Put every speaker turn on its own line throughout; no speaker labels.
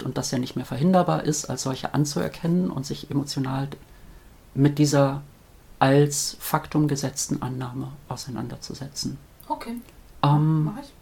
und dass er nicht mehr verhinderbar ist, als solche anzuerkennen und sich emotional mit dieser als Faktum gesetzten Annahme auseinanderzusetzen.
Okay, mach ich.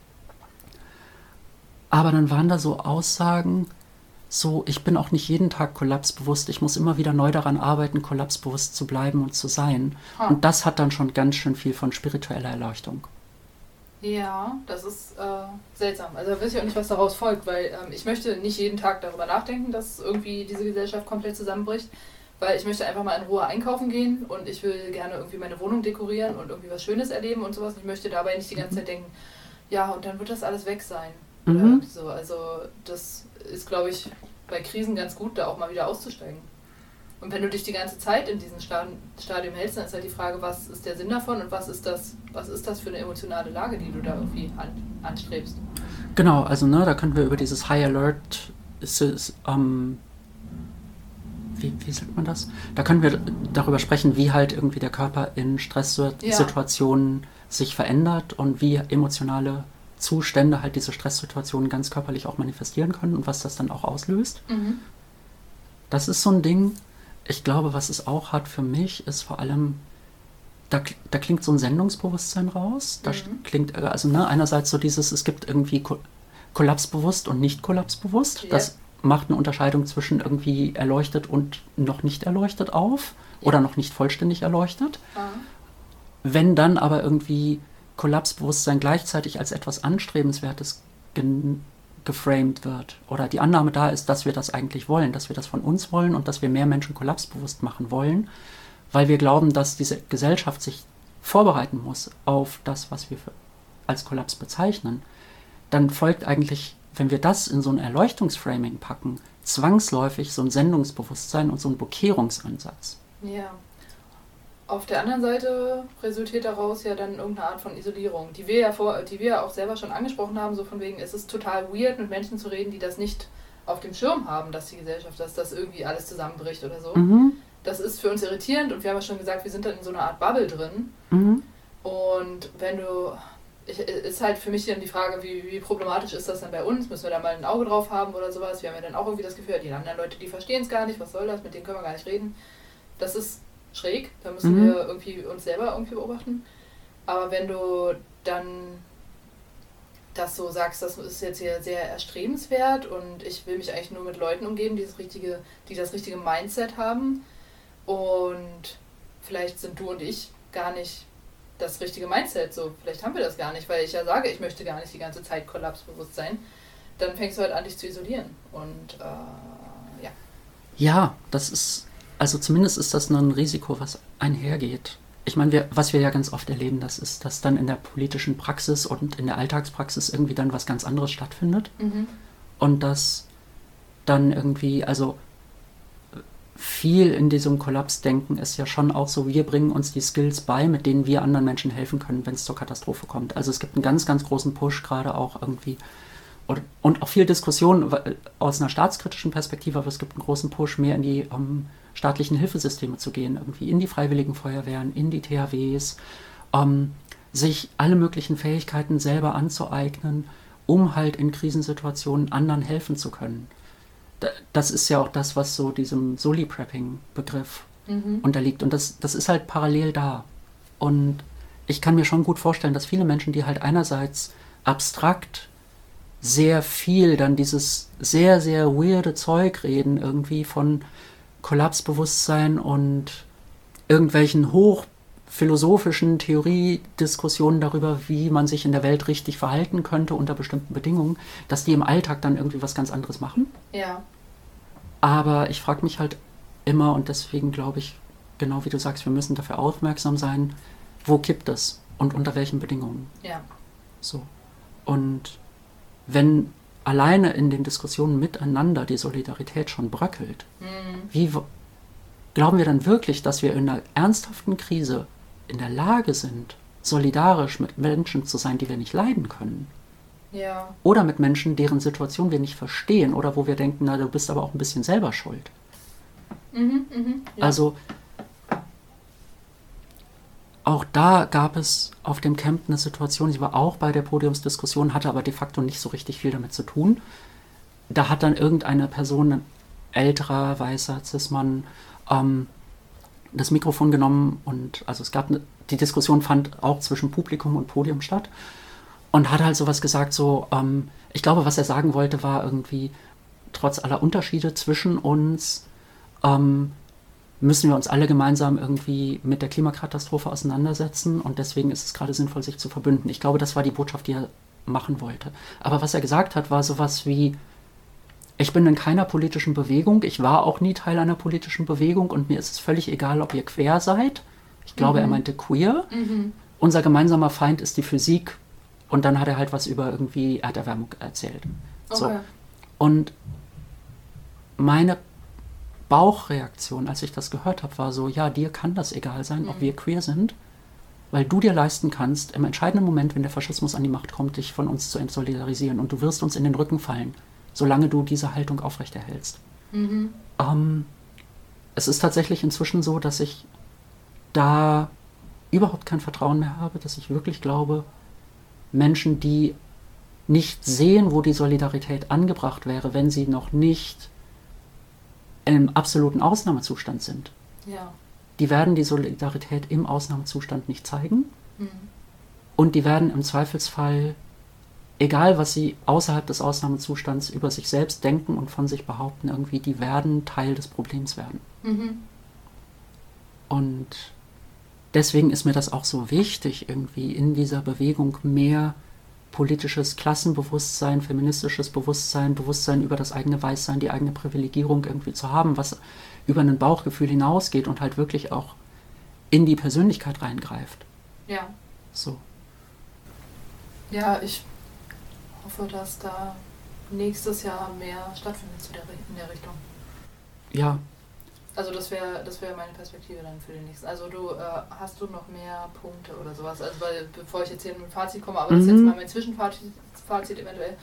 Aber dann waren da so Aussagen, so, ich bin auch nicht jeden Tag kollapsbewusst, ich muss immer wieder neu daran arbeiten, kollapsbewusst zu bleiben und zu sein. Und das hat dann schon ganz schön viel von spiritueller Erleuchtung.
Ja, das ist seltsam. Also da weiß ich auch nicht, was daraus folgt, weil ich möchte nicht jeden Tag darüber nachdenken, dass irgendwie diese Gesellschaft komplett zusammenbricht, weil ich möchte einfach mal in Ruhe einkaufen gehen und ich will gerne irgendwie meine Wohnung dekorieren und irgendwie was Schönes erleben und sowas. Und ich möchte dabei nicht die ganze Zeit denken, ja, und dann wird das alles weg sein. Oder irgendwie so. Also das ist, glaube ich, bei Krisen ganz gut, da auch mal wieder auszusteigen. Und wenn du dich die ganze Zeit in diesem Stadium hältst, dann ist halt die Frage, was ist der Sinn davon und was ist das für eine emotionale Lage, die du da irgendwie anstrebst.
Genau, also da können wir über dieses High Alert, wie sagt man das? Da können wir darüber sprechen, wie halt irgendwie der Körper in Stresssituationen sich verändert und wie emotionale Zustände halt diese Stresssituationen ganz körperlich auch manifestieren können und was das dann auch auslöst. Das ist so ein Ding. Ich glaube, was es auch hat für mich, ist vor allem, da klingt so ein Sendungsbewusstsein raus. Da klingt, also einerseits so dieses, es gibt irgendwie kollapsbewusst und nicht kollapsbewusst. Ja. Das macht eine Unterscheidung zwischen irgendwie erleuchtet und noch nicht erleuchtet auf oder noch nicht vollständig erleuchtet. Wenn dann aber irgendwie Kollapsbewusstsein gleichzeitig als etwas Anstrebenswertes geframed wird oder die Annahme da ist, dass wir das eigentlich wollen, dass wir das von uns wollen und dass wir mehr Menschen kollapsbewusst machen wollen, weil wir glauben, dass diese Gesellschaft sich vorbereiten muss auf das, was wir als Kollaps bezeichnen, dann folgt eigentlich, wenn wir das in so ein Erleuchtungsframing packen, zwangsläufig so ein Sendungsbewusstsein und so ein Bekehrungsansatz.
Ja. Auf der anderen Seite resultiert daraus ja dann irgendeine Art von Isolierung, die wir ja auch selber schon angesprochen haben, so von wegen, es ist total weird, mit Menschen zu reden, die das nicht auf dem Schirm haben, dass die Gesellschaft, dass das irgendwie alles zusammenbricht oder so. Das ist für uns irritierend und wir haben ja schon gesagt, wir sind dann in so einer Art Bubble drin. Und wenn ist halt für mich dann die Frage, wie problematisch ist das dann bei uns? Müssen wir da mal ein Auge drauf haben oder sowas? Wir haben ja dann auch irgendwie das Gefühl, die anderen Leute, die verstehen es gar nicht, was soll das, mit denen können wir gar nicht reden. Das ist schräg, da müssen wir irgendwie uns selber irgendwie beobachten. Aber wenn du dann das so sagst, das ist jetzt hier sehr erstrebenswert und ich will mich eigentlich nur mit Leuten umgeben, die das richtige Mindset haben und vielleicht sind du und ich gar nicht das richtige Mindset, so vielleicht haben wir das gar nicht, weil ich ja sage, ich möchte gar nicht die ganze Zeit kollapsbewusst sein, dann fängst du halt an, dich zu isolieren und ja.
Ja, das ist also zumindest ist das nur ein Risiko, was einhergeht. Ich meine, was wir ja ganz oft erleben, das ist, dass dann in der politischen Praxis und in der Alltagspraxis irgendwie dann was ganz anderes stattfindet. Und dass dann irgendwie, also viel in diesem Kollapsdenken ist ja schon auch so, wir bringen uns die Skills bei, mit denen wir anderen Menschen helfen können, wenn es zur Katastrophe kommt. Also es gibt einen ganz, ganz großen Push gerade auch irgendwie und auch viel Diskussion aus einer staatskritischen Perspektive, aber es gibt einen großen Push, mehr in die staatlichen Hilfesysteme zu gehen, irgendwie in die Freiwilligen Feuerwehren, in die THWs, sich alle möglichen Fähigkeiten selber anzueignen, um halt in Krisensituationen anderen helfen zu können. Das ist ja auch das, was so diesem Soli-Prepping-Begriff unterliegt. Und das ist halt parallel da. Und ich kann mir schon gut vorstellen, dass viele Menschen, die halt einerseits abstrakt sehr viel dann dieses sehr, sehr weirde Zeug reden, irgendwie von Kollapsbewusstsein und irgendwelchen hochphilosophischen Theoriediskussionen darüber, wie man sich in der Welt richtig verhalten könnte unter bestimmten Bedingungen, dass die im Alltag dann irgendwie was ganz anderes machen.
Ja.
Aber ich frage mich halt immer, und deswegen glaube ich, genau wie du sagst, wir müssen dafür aufmerksam sein, wo kippt es und unter welchen Bedingungen.
Ja.
So. Und wenn alleine in den Diskussionen miteinander die Solidarität schon bröckelt, wie glauben wir dann wirklich, dass wir in einer ernsthaften Krise in der Lage sind, solidarisch mit Menschen zu sein, die wir nicht leiden können?
Ja.
Oder mit Menschen, deren Situation wir nicht verstehen oder wo wir denken, na, du bist aber auch ein bisschen selber schuld.
Ja.
Also auch da gab es auf dem Camp eine Situation, ich war auch bei der Podiumsdiskussion, hatte aber de facto nicht so richtig viel damit zu tun. da hat dann irgendeine Person, ein älterer, weißer Cis-Mann, das Mikrofon genommen und also die Diskussion fand auch zwischen Publikum und Podium statt und hat halt sowas gesagt, so, ich glaube, was er sagen wollte, war irgendwie, trotz aller Unterschiede zwischen uns, müssen wir uns alle gemeinsam irgendwie mit der Klimakatastrophe auseinandersetzen und deswegen ist es gerade sinnvoll, sich zu verbünden. Ich glaube, das war die Botschaft, die er machen wollte. Aber was er gesagt hat, war sowas wie, ich bin in keiner politischen Bewegung, ich war auch nie Teil einer politischen Bewegung und mir ist es völlig egal, ob ihr quer seid. Ich glaube, er meinte queer. Unser gemeinsamer Feind ist die Physik und dann hat er halt was über irgendwie Erderwärmung erzählt. Okay. So. Und meine Bauchreaktion, als ich das gehört habe, war so, ja, dir kann das egal sein, ob wir queer sind, weil du dir leisten kannst, im entscheidenden Moment, wenn der Faschismus an die Macht kommt, dich von uns zu entsolidarisieren und du wirst uns in den Rücken fallen, solange du diese Haltung aufrechterhältst. Es ist tatsächlich inzwischen so, dass ich da überhaupt kein Vertrauen mehr habe, dass ich wirklich glaube, Menschen, die nicht sehen, wo die Solidarität angebracht wäre, wenn sie noch nicht im absoluten Ausnahmezustand sind, die werden die Solidarität im Ausnahmezustand nicht zeigen und die werden im Zweifelsfall, egal was sie außerhalb des Ausnahmezustands über sich selbst denken und von sich behaupten, irgendwie, die werden Teil des Problems werden. Und deswegen ist mir das auch so wichtig, irgendwie in dieser Bewegung mehr politisches Klassenbewusstsein, feministisches Bewusstsein, Bewusstsein über das eigene Weißsein, die eigene Privilegierung irgendwie zu haben, was über ein Bauchgefühl hinausgeht und halt wirklich auch in die Persönlichkeit reingreift.
Ja.
So.
Ja, ich hoffe, dass da nächstes Jahr mehr stattfindet in der Richtung.
Ja.
Also das wäre meine Perspektive dann für den nächsten. Also hast du noch mehr Punkte oder sowas? Also weil, bevor ich jetzt hier mit dem Fazit komme, aber das ist jetzt mal mein Zwischenfazit eventuell.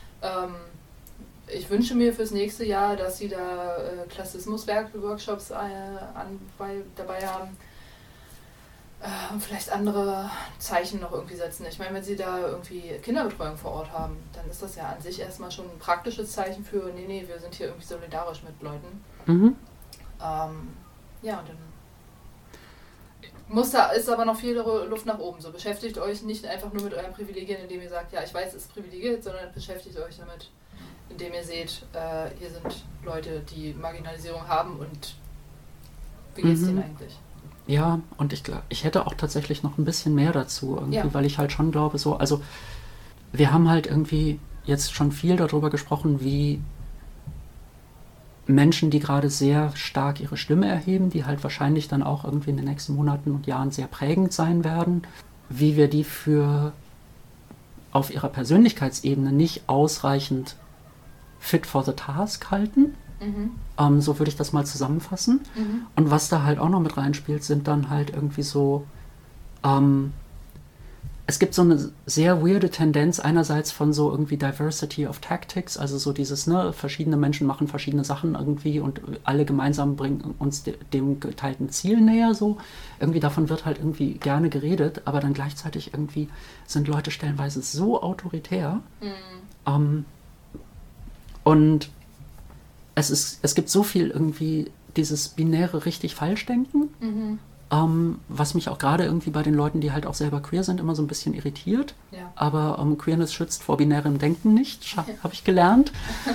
Ich wünsche mir fürs nächste Jahr, dass sie da Klassismus-Workshops dabei haben. Vielleicht andere Zeichen noch irgendwie setzen. Ich meine, wenn sie da irgendwie Kinderbetreuung vor Ort haben, dann ist das ja an sich erstmal schon ein praktisches Zeichen für, nee, wir sind hier irgendwie solidarisch mit Leuten. Ja, und dann ist aber noch viel Luft nach oben. So, beschäftigt euch nicht einfach nur mit euren Privilegien, indem ihr sagt, ja, ich weiß, es ist privilegiert, sondern beschäftigt euch damit, indem ihr seht, hier sind Leute, die Marginalisierung haben und wie geht's denen eigentlich?
Ja, und ich hätte auch tatsächlich noch ein bisschen mehr dazu, irgendwie, weil ich halt schon glaube, so, also wir haben halt irgendwie jetzt schon viel darüber gesprochen, wie Menschen, die gerade sehr stark ihre Stimme erheben, die halt wahrscheinlich dann auch irgendwie in den nächsten Monaten und Jahren sehr prägend sein werden, wie wir die für auf ihrer Persönlichkeitsebene nicht ausreichend fit for the task halten. So würde ich das mal zusammenfassen. Und was da halt auch noch mit reinspielt, sind dann halt irgendwie so, es gibt so eine sehr weirde Tendenz einerseits von so irgendwie Diversity of Tactics, also so dieses, verschiedene Menschen machen verschiedene Sachen irgendwie und alle gemeinsam bringen uns dem geteilten Ziel näher, so. Irgendwie davon wird halt irgendwie gerne geredet, aber dann gleichzeitig irgendwie sind Leute stellenweise so autoritär. Und es gibt so viel irgendwie dieses binäre richtig-falsch-Denken, was mich auch gerade irgendwie bei den Leuten, die halt auch selber queer sind, immer so ein bisschen irritiert.
Ja.
Aber Queerness schützt vor binärem Denken nicht, habe ich gelernt.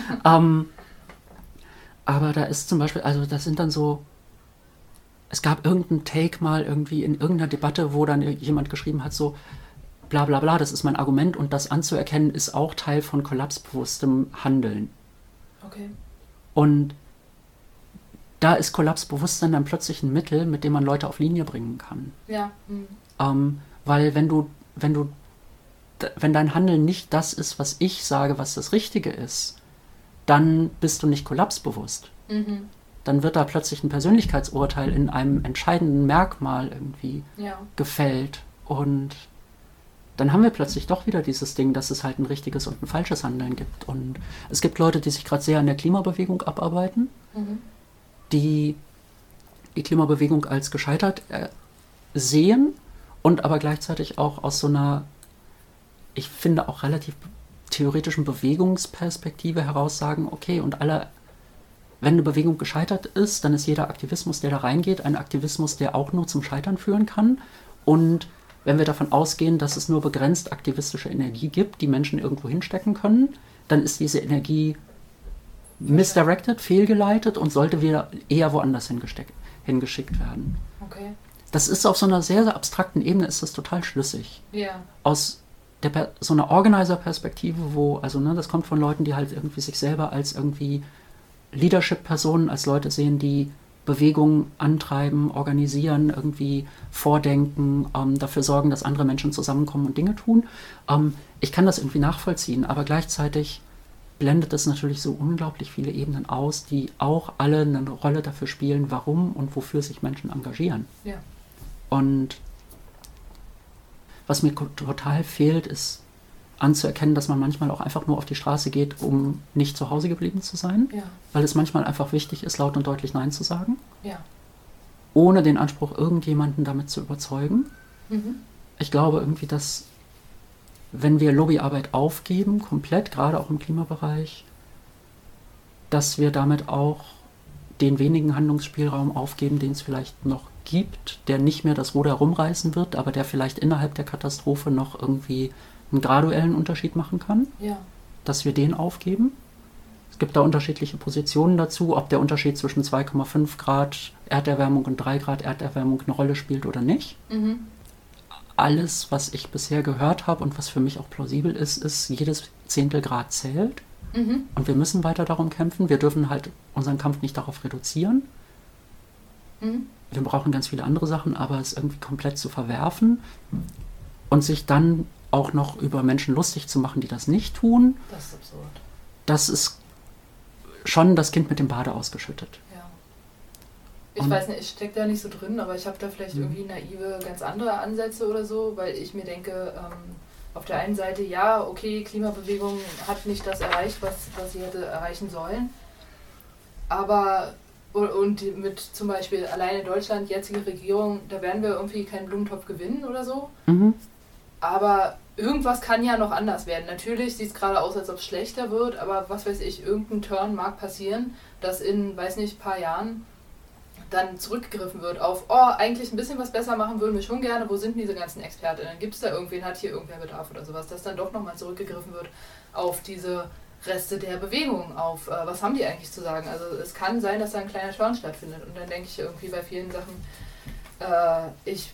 Aber da ist zum Beispiel, also das sind dann so, es gab irgendeinen Take mal irgendwie in irgendeiner Debatte, wo dann jemand geschrieben hat, so bla bla bla, das ist mein Argument und das anzuerkennen ist auch Teil von kollapsbewusstem Handeln.
Okay.
Und da ist Kollapsbewusstsein dann plötzlich ein Mittel, mit dem man Leute auf Linie bringen kann.
Ja.
Weil wenn dein Handeln nicht das ist, was ich sage, was das Richtige ist, dann bist du nicht kollapsbewusst. Dann wird da plötzlich ein Persönlichkeitsurteil in einem entscheidenden Merkmal irgendwie gefällt. Und dann haben wir plötzlich doch wieder dieses Ding, dass es halt ein richtiges und ein falsches Handeln gibt. Und es gibt Leute, die sich gerade sehr an der Klimabewegung abarbeiten, die Klimabewegung als gescheitert sehen und aber gleichzeitig auch aus so einer, ich finde auch relativ theoretischen Bewegungsperspektive heraus sagen, okay, und wenn eine Bewegung gescheitert ist, dann ist jeder Aktivismus, der da reingeht, ein Aktivismus, der auch nur zum Scheitern führen kann. Und wenn wir davon ausgehen, dass es nur begrenzt aktivistische Energie gibt, die Menschen irgendwo hinstecken können, dann ist diese Energie misdirected, fehlgeleitet und sollte wieder eher woanders hingeschickt werden.
Okay.
Das ist auf so einer sehr, sehr abstrakten Ebene ist das total schlüssig.
Ja.
Aus so einer Organizer-Perspektive, wo, also das kommt von Leuten, die halt irgendwie sich selber als irgendwie Leadership-Personen, als Leute sehen, die Bewegungen antreiben, organisieren, irgendwie vordenken, dafür sorgen, dass andere Menschen zusammenkommen und Dinge tun. Ich kann das irgendwie nachvollziehen, aber gleichzeitig blendet es natürlich so unglaublich viele Ebenen aus, die auch alle eine Rolle dafür spielen, warum und wofür sich Menschen engagieren.
Ja.
Und was mir total fehlt, ist anzuerkennen, dass man manchmal auch einfach nur auf die Straße geht, um nicht zu Hause geblieben zu sein,
Ja.
weil es manchmal einfach wichtig ist, laut und deutlich Nein zu sagen,
Ja.
ohne den Anspruch, irgendjemanden damit zu überzeugen.
Mhm.
Ich glaube irgendwie, dass wenn wir Lobbyarbeit aufgeben, komplett, gerade auch im Klimabereich, dass wir damit auch den wenigen Handlungsspielraum aufgeben, den es vielleicht noch gibt, der nicht mehr das Ruder rumreißen wird, aber der vielleicht innerhalb der Katastrophe noch irgendwie einen graduellen Unterschied machen kann,
Ja.
dass wir den aufgeben. Es gibt da unterschiedliche Positionen dazu, ob der Unterschied zwischen 2,5 Grad Erderwärmung und 3 Grad Erderwärmung eine Rolle spielt oder nicht.
Mhm.
Alles, was ich bisher gehört habe und was für mich auch plausibel ist, jedes Zehntelgrad zählt.
Mhm.
Und wir müssen weiter darum kämpfen. Wir dürfen halt unseren Kampf nicht darauf reduzieren.
Mhm.
Wir brauchen ganz viele andere Sachen, aber es irgendwie komplett zu verwerfen und sich dann auch noch über Menschen lustig zu machen, die das nicht tun,
Das ist absurd.
das ist schon das Kind mit dem Bade ausgeschüttet.
Ja. Ich weiß nicht, ich stecke da nicht so drin, aber ich habe da vielleicht irgendwie naive, ganz andere Ansätze oder so, weil ich mir denke, auf der einen Seite, ja, okay, Klimabewegung hat nicht das erreicht, was sie hätte erreichen sollen, aber und mit zum Beispiel alleine Deutschland, jetzige Regierung, da werden wir irgendwie keinen Blumentopf gewinnen oder so.
Mhm.
Aber irgendwas kann ja noch anders werden. Natürlich sieht es gerade aus, als ob es schlechter wird, aber was weiß ich, irgendein Turn mag passieren, dass in, weiß nicht, ein paar Jahren dann zurückgegriffen wird auf, oh, eigentlich ein bisschen was besser machen würden wir schon gerne, wo sind diese ganzen ExpertInnen? Gibt es da irgendwen, hat hier irgendwer Bedarf oder sowas, dass dann doch nochmal zurückgegriffen wird auf diese Reste der Bewegung, auf was haben die eigentlich zu sagen? Also es kann sein, dass da ein kleiner Turn stattfindet und dann denke ich irgendwie bei vielen Sachen, ich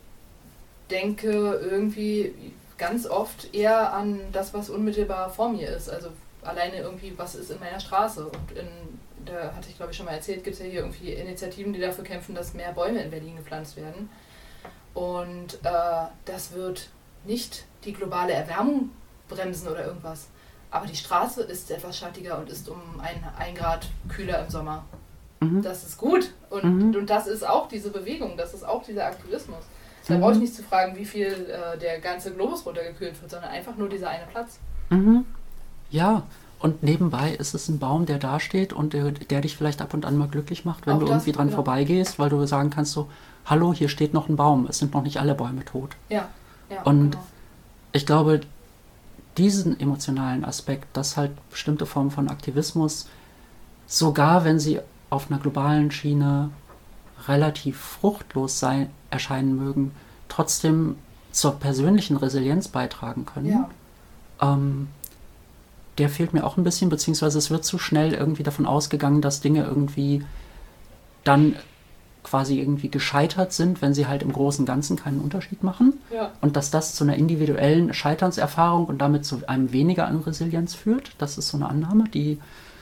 denke irgendwie ganz oft eher an das, was unmittelbar vor mir ist. Also alleine irgendwie, was ist in meiner Straße. Und da hatte ich glaube ich schon mal erzählt, gibt es ja hier irgendwie Initiativen, die dafür kämpfen, dass mehr Bäume in Berlin gepflanzt werden. Und das wird nicht die globale Erwärmung bremsen oder irgendwas. Aber die Straße ist etwas schattiger und ist um 1 Grad kühler im Sommer.
Mhm.
Das ist gut. Und das ist auch diese Bewegung, das ist auch dieser Aktivismus. Da brauche ich nicht zu fragen, wie viel der ganze Globus runtergekühlt wird, sondern einfach nur dieser eine Platz.
Mhm. Ja, und nebenbei ist es ein Baum, der da steht und der dich vielleicht ab und an mal glücklich macht, wenn
Auch
du
das,
irgendwie dran
genau.
vorbeigehst, weil du sagen kannst so, hallo, hier steht noch ein Baum, es sind noch nicht alle Bäume tot.
Ja,
Und
genau.
ich glaube, diesen emotionalen Aspekt, dass halt bestimmte Formen von Aktivismus, sogar wenn sie auf einer globalen Schiene relativ fruchtlos erscheinen mögen, trotzdem zur persönlichen Resilienz beitragen können.
Ja.
Der fehlt mir auch ein bisschen, beziehungsweise es wird zu schnell irgendwie davon ausgegangen, dass Dinge irgendwie dann quasi irgendwie gescheitert sind, wenn sie halt im Großen und Ganzen keinen Unterschied machen.
Ja.
Und dass das zu einer individuellen Scheiternserfahrung und damit zu einem weniger an Resilienz führt. Das ist so eine Annahme, die,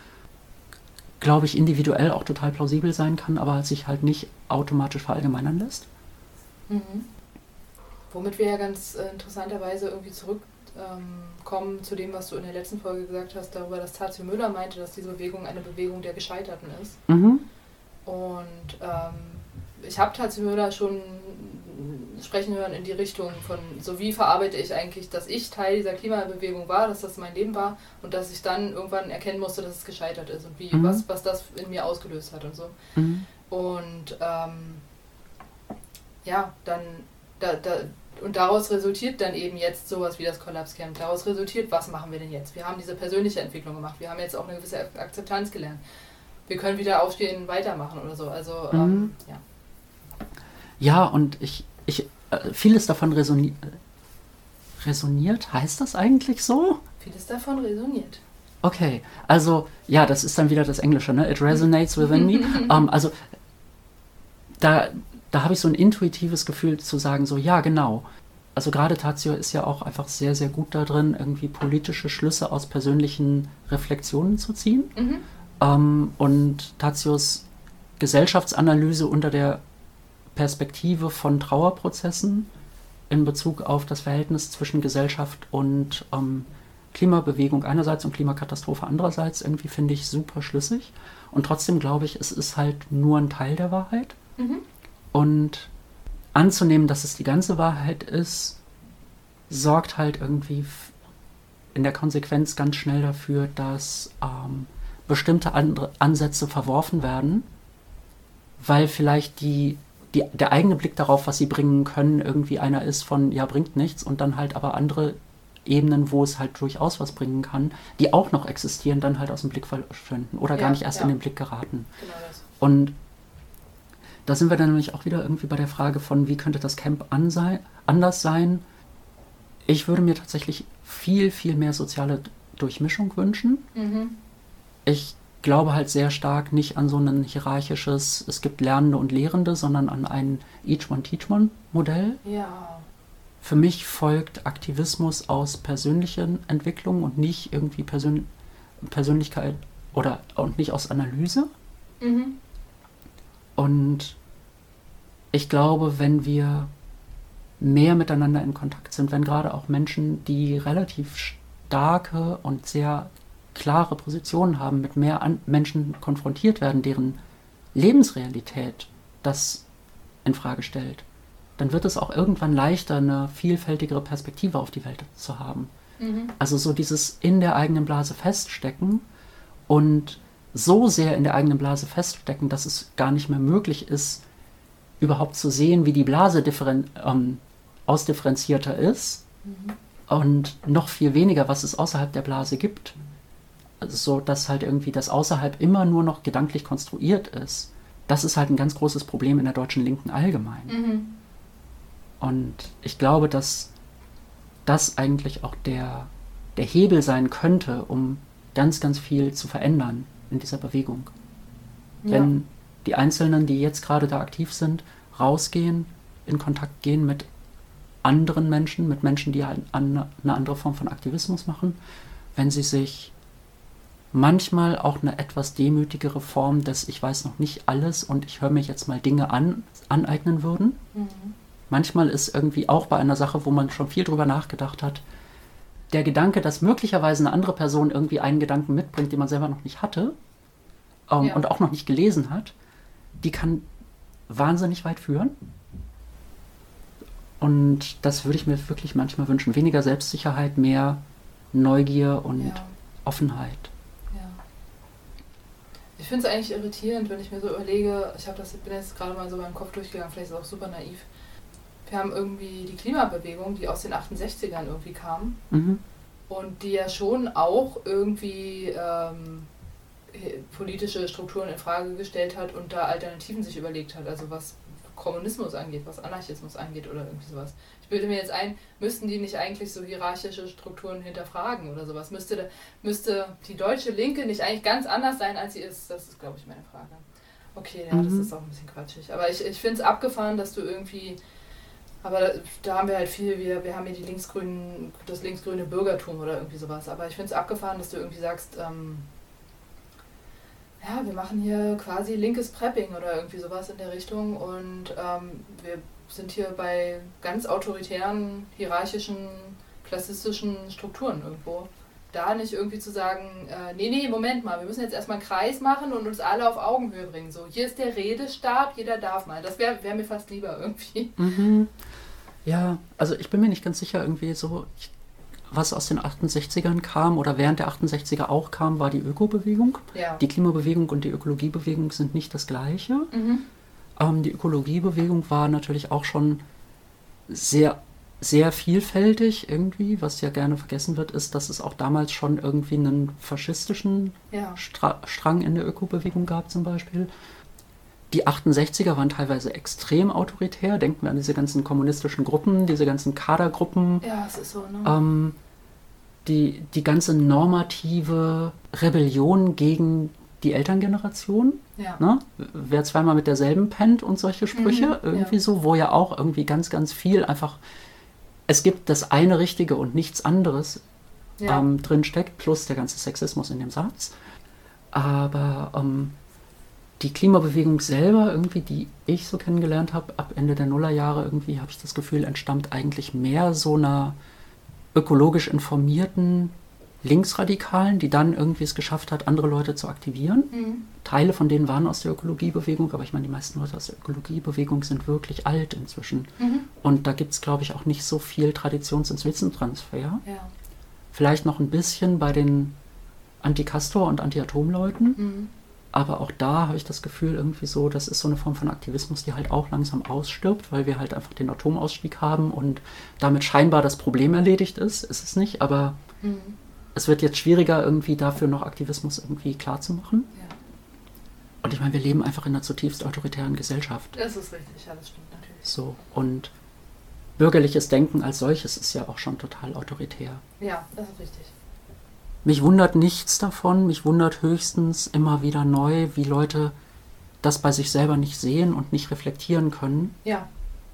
glaube ich, individuell auch total plausibel sein kann, aber sich halt nicht automatisch verallgemeinern lässt.
Mhm. Womit wir ja ganz interessanterweise irgendwie zurückkommen zu dem, was du in der letzten Folge gesagt hast, darüber, dass Tatsio Müller meinte, dass diese Bewegung eine Bewegung der Gescheiterten ist.
Mhm.
Und ich habe Tatsio Müller schon sprechen hören in die Richtung von, so wie verarbeite ich eigentlich, dass ich Teil dieser Klimabewegung war, dass das mein Leben war und dass ich dann irgendwann erkennen musste, dass es gescheitert ist und wie, was das in mir ausgelöst hat und so.
Mhm.
Und ja, dann Und daraus resultiert dann eben jetzt sowas wie das Collapse Camp. Daraus resultiert, was machen wir denn jetzt? Wir haben diese persönliche Entwicklung gemacht. Wir haben jetzt auch eine gewisse Akzeptanz gelernt. Wir können wieder aufstehen, weitermachen oder so. Also, ja.
Ja, und vieles davon resoniert. Heißt das eigentlich so?
Vieles davon resoniert.
Okay, also, ja, das ist dann wieder das Englische, ne? It resonates within me. Also, da habe ich so ein intuitives Gefühl zu sagen, so, ja, genau. Also gerade Tadzio ist ja auch einfach sehr, sehr gut da drin, irgendwie politische Schlüsse aus persönlichen Reflexionen zu ziehen. Und Tadzios Gesellschaftsanalyse unter der Perspektive von Trauerprozessen in Bezug auf das Verhältnis zwischen Gesellschaft und Klimabewegung einerseits und Klimakatastrophe andererseits, irgendwie finde ich super schlüssig. Und trotzdem glaube ich, es ist halt nur ein Teil der Wahrheit. Und anzunehmen, dass es die ganze Wahrheit ist, sorgt halt irgendwie in der Konsequenz ganz schnell dafür, dass bestimmte andere Ansätze verworfen werden, weil vielleicht der eigene Blick darauf, was sie bringen können, irgendwie einer ist von, ja, bringt nichts, und dann halt aber andere Ebenen, wo es halt durchaus was bringen kann, die auch noch existieren, dann halt aus dem Blick verschwinden oder gar nicht erst in den Blick geraten. Genau das. Und da sind wir dann nämlich auch wieder irgendwie bei der Frage von, wie könnte das Camp anders sein? Ich würde mir tatsächlich viel, viel mehr soziale Durchmischung wünschen. Ich glaube halt sehr stark nicht an so ein hierarchisches, es gibt Lernende und Lehrende, sondern an ein Each-One-Teach-One-Modell.
Ja.
Für mich folgt Aktivismus aus persönlichen Entwicklungen und nicht irgendwie Persönlichkeit und nicht aus Analyse. Und ich glaube, wenn wir mehr miteinander in Kontakt sind, wenn gerade auch Menschen, die relativ starke und sehr klare Positionen haben, mit mehr Menschen konfrontiert werden, deren Lebensrealität das in Frage stellt, dann wird es auch irgendwann leichter, eine vielfältigere Perspektive auf die Welt zu haben. Also so dieses in der eigenen Blase feststecken und so sehr in der eigenen Blase feststecken, dass es gar nicht mehr möglich ist, überhaupt zu sehen, wie die Blase ausdifferenzierter ist und noch viel weniger, was es außerhalb der Blase gibt. Also so, dass halt irgendwie das Außerhalb immer nur noch gedanklich konstruiert ist. Das ist halt ein ganz großes Problem in der deutschen Linken allgemein. Und ich glaube, dass das eigentlich auch der Hebel sein könnte, um ganz, ganz viel zu verändern in dieser Bewegung. Ja. Wenn die Einzelnen, die jetzt gerade da aktiv sind, rausgehen, in Kontakt gehen mit anderen Menschen, mit Menschen, die halt eine andere Form von Aktivismus machen, wenn sie sich manchmal auch eine etwas demütigere Form des ich weiß noch nicht alles und ich höre mir jetzt mal Dinge aneignen würden. Manchmal ist irgendwie auch bei einer Sache, wo man schon viel drüber nachgedacht hat, der Gedanke, dass möglicherweise eine andere Person irgendwie einen Gedanken mitbringt, den man selber noch nicht hatte und auch noch nicht gelesen hat, die kann wahnsinnig weit führen. Und das würde ich mir wirklich manchmal wünschen. Weniger Selbstsicherheit, mehr Neugier und Offenheit.
Ja. Ich finde es eigentlich irritierend, wenn ich mir so überlege, bin jetzt gerade mal so beim Kopf durchgegangen, vielleicht ist es auch super naiv. Wir haben irgendwie die Klimabewegung, die aus den 68ern irgendwie kam und die ja schon auch irgendwie politische Strukturen in Frage gestellt hat und da Alternativen sich überlegt hat, also was Kommunismus angeht, was Anarchismus angeht oder irgendwie sowas. Ich bilde mir jetzt ein, müssten die nicht eigentlich so hierarchische Strukturen hinterfragen oder sowas? Müsste die deutsche Linke nicht eigentlich ganz anders sein, als sie ist? Das ist, glaube ich, meine Frage. Okay, ja, das ist auch ein bisschen quatschig. Aber ich finde es abgefahren, dass du irgendwie... Aber da haben wir halt viel, wir haben hier das linksgrüne Bürgertum oder irgendwie sowas. Aber ich finde es abgefahren, dass du irgendwie sagst, wir machen hier quasi linkes Prepping oder irgendwie sowas in der Richtung und wir sind hier bei ganz autoritären, hierarchischen, klassistischen Strukturen irgendwo. Da nicht irgendwie zu sagen, nee, Moment mal, wir müssen jetzt erstmal einen Kreis machen und uns alle auf Augenhöhe bringen. So, hier ist der Redestab, jeder darf mal. Das wär mir fast lieber irgendwie.
Ja, also ich bin mir nicht ganz sicher irgendwie so, was aus den 68ern kam oder während der 68er auch kam, war die Ökobewegung. Ja. Die Klimabewegung und die Ökologiebewegung sind nicht das Gleiche. Die Ökologiebewegung war natürlich auch schon sehr, sehr vielfältig irgendwie. Was ja gerne vergessen wird, ist, dass es auch damals schon irgendwie einen faschistischen Strang in der Ökobewegung gab zum Beispiel. Die 68er waren teilweise extrem autoritär. Denken wir an diese ganzen kommunistischen Gruppen, diese ganzen Kadergruppen.
Ja, es ist so, ne?
Die ganze normative Rebellion gegen die Elterngeneration.
Ja.
Ne? Wer zweimal mit derselben pennt und solche Sprüche, irgendwie so, wo ja auch irgendwie ganz, ganz viel einfach, es gibt das eine Richtige und nichts anderes drin steckt, plus der ganze Sexismus in dem Satz. Aber die Klimabewegung selber irgendwie, die ich so kennengelernt habe, ab Ende der Nullerjahre irgendwie, habe ich das Gefühl, entstammt eigentlich mehr so einer ökologisch informierten Linksradikalen, die dann irgendwie es geschafft hat, andere Leute zu aktivieren. Teile von denen waren aus der Ökologiebewegung, aber ich meine, die meisten Leute aus der Ökologiebewegung sind wirklich alt inzwischen. Und da gibt es, glaube ich, auch nicht so viel Traditions- und Wissenstransfer.
Ja.
Vielleicht noch ein bisschen bei den Anti-Castor- und Anti-Atom-Leuten. Aber auch da habe ich das Gefühl irgendwie so, das ist so eine Form von Aktivismus, die halt auch langsam ausstirbt, weil wir halt einfach den Atomausstieg haben und damit scheinbar das Problem erledigt ist. Ist es nicht, aber es wird jetzt schwieriger, irgendwie dafür noch Aktivismus irgendwie klarzumachen.
Ja.
Und ich meine, wir leben einfach in einer zutiefst autoritären Gesellschaft.
Das ist richtig, ja, das stimmt natürlich.
So, und bürgerliches Denken als solches ist ja auch schon total autoritär.
Ja, das ist richtig.
Mich wundert nichts davon, mich wundert höchstens immer wieder neu, wie Leute das bei sich selber nicht sehen und nicht reflektieren können.
Ja.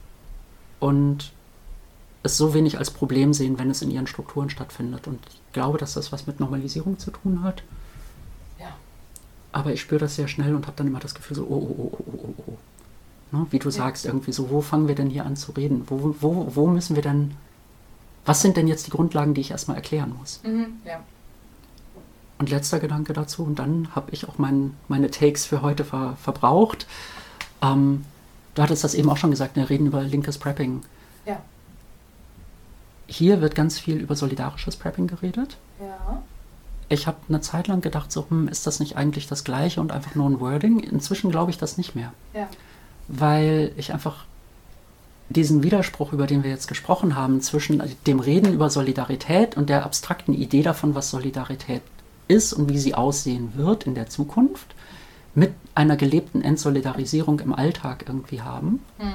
Und es so wenig als Problem sehen, wenn es in ihren Strukturen stattfindet. Und ich glaube, dass das was mit Normalisierung zu tun hat.
Ja.
Aber ich spüre das sehr schnell und habe dann immer das Gefühl so, oh. Ne? Wie du sagst, irgendwie so, wo fangen wir denn hier an zu reden? Wo müssen wir denn, was sind denn jetzt die Grundlagen, die ich erstmal erklären muss?
Ja.
Und letzter Gedanke dazu, und dann habe ich auch meine Takes für heute verbraucht. Du hattest das eben auch schon gesagt, wir reden über linkes Prepping.
Ja.
Hier wird ganz viel über solidarisches Prepping geredet.
Ja.
Ich habe eine Zeit lang gedacht, so, ist das nicht eigentlich das Gleiche und einfach nur ein Wording? Inzwischen glaube ich das nicht mehr.
Ja.
Weil ich einfach diesen Widerspruch, über den wir jetzt gesprochen haben, zwischen dem Reden über Solidarität und der abstrakten Idee davon, was Solidarität ist und wie sie aussehen wird in der Zukunft, mit einer gelebten Entsolidarisierung im Alltag irgendwie haben.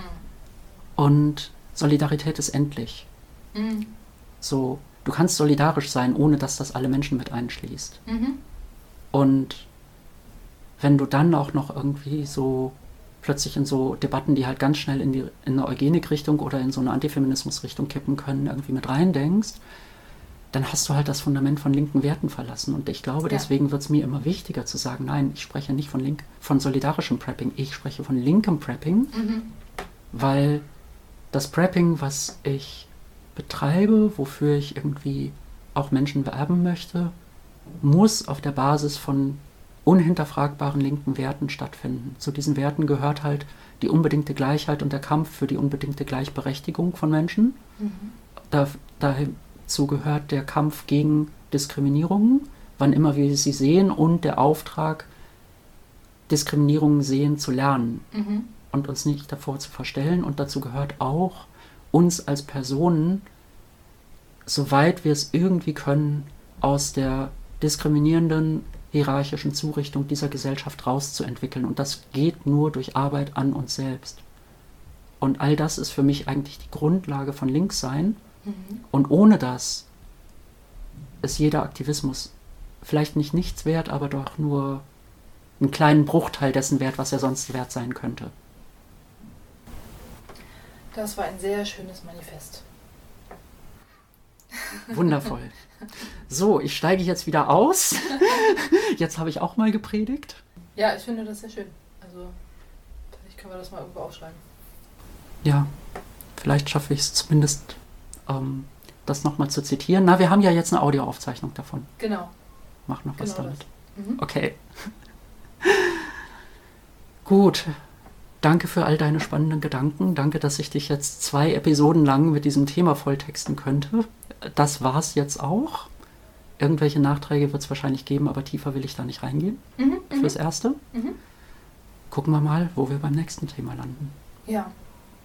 Und Solidarität ist endlich. So, du kannst solidarisch sein, ohne dass das alle Menschen mit einschließt. Und wenn du dann auch noch irgendwie so plötzlich in so Debatten, die halt ganz schnell in eine Eugenik-Richtung oder in so eine Antifeminismus-Richtung kippen können, irgendwie mit reindenkst, dann hast du halt das Fundament von linken Werten verlassen. Und ich glaube, deswegen wird es mir immer wichtiger zu sagen, nein, ich spreche nicht von solidarischem Prepping, ich spreche von linkem Prepping, weil das Prepping, was ich betreibe, wofür ich irgendwie auch Menschen werben möchte, muss auf der Basis von unhinterfragbaren linken Werten stattfinden. Zu diesen Werten gehört halt die unbedingte Gleichheit und der Kampf für die unbedingte Gleichberechtigung von Menschen. Dazu gehört der Kampf gegen Diskriminierungen, wann immer wir sie sehen, und der Auftrag, Diskriminierungen sehen zu lernen und uns nicht davor zu verstellen. Und dazu gehört auch, uns als Personen, soweit wir es irgendwie können, aus der diskriminierenden, hierarchischen Zurichtung dieser Gesellschaft rauszuentwickeln. Und das geht nur durch Arbeit an uns selbst. Und all das ist für mich eigentlich die Grundlage von Linkssein. Und ohne das ist jeder Aktivismus vielleicht nicht nichts wert, aber doch nur einen kleinen Bruchteil dessen wert, was er sonst wert sein könnte.
Das war ein sehr schönes Manifest.
Wundervoll. So, ich steige jetzt wieder aus. Jetzt habe ich auch mal gepredigt.
Ja, ich finde das sehr schön. Also, vielleicht können wir das mal irgendwo aufschreiben.
Ja, vielleicht schaffe ich es zumindest, das nochmal zu zitieren. Na, wir haben ja jetzt eine Audioaufzeichnung davon.
Genau.
Mach noch was damit.
Das.
Okay. Gut. Danke für all deine spannenden Gedanken. Danke, dass ich dich jetzt 2 Episoden lang mit diesem Thema volltexten könnte. Das war's jetzt auch. Irgendwelche Nachträge wird es wahrscheinlich geben, aber tiefer will ich da nicht reingehen. Fürs Erste. Gucken wir mal, wo wir beim nächsten Thema landen.
Ja.